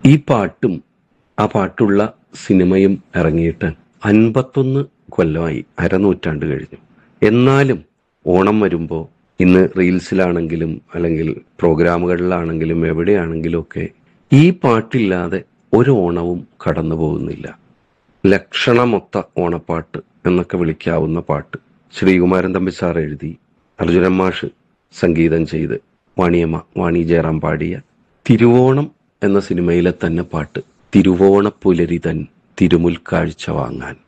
ഈ പാട്ടും ആ പാട്ടുള്ള സിനിമയും ഇറങ്ങിയിട്ട് 51 കൊല്ലമായി, അരനൂറ്റാണ്ട് കഴിഞ്ഞു. എന്നാലും ഓണം വരുമ്പോൾ ഇന്ന് റീൽസിലാണെങ്കിലും അല്ലെങ്കിൽ പ്രോഗ്രാമുകളിലാണെങ്കിലും എവിടെയാണെങ്കിലും ഒക്കെ ഈ പാട്ടില്ലാതെ ഒരു ഓണവും കടന്നു പോകുന്നില്ല. ലക്ഷണമൊത്ത ഓണപ്പാട്ട് എന്നൊക്കെ വിളിക്കാവുന്ന പാട്ട് ശ്രീകുമാരൻ തമ്പി സാർ എഴുതി, അർജുനൻ മാഷ് സംഗീതം ചെയ്ത്, വാണി ജയറാം പാടിയ തിരുവോണം എന്ന സിനിമയിലെ തന്നെ പാട്ട്. തിരുവോണപ്പുലരി തൻ തിരുമുൽക്കാഴ്ച വാങ്ങാൻ.